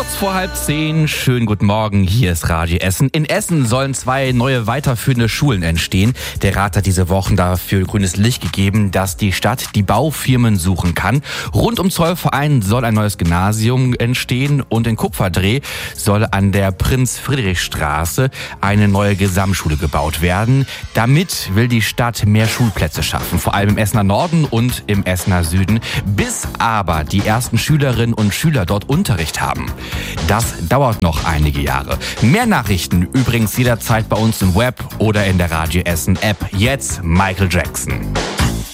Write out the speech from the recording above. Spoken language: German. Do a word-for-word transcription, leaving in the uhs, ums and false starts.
Kurz vor halb zehn, schönen guten Morgen, hier ist Radio Essen. In Essen sollen zwei neue weiterführende Schulen entstehen. Der Rat hat diese Wochen dafür grünes Licht gegeben, dass die Stadt die Baufirmen suchen kann. Rund um Zollverein soll ein neues Gymnasium entstehen und in Kupferdreh soll an der Prinz-Friedrich-Straße eine neue Gesamtschule gebaut werden. Damit will die Stadt mehr Schulplätze schaffen, vor allem im Essener Norden und im Essener Süden, bis aber die ersten Schülerinnen und Schüler dort Unterricht haben. Das dauert noch einige Jahre. Mehr Nachrichten übrigens jederzeit bei uns im Web oder in der Radio Essen App. Jetzt Michael Jackson.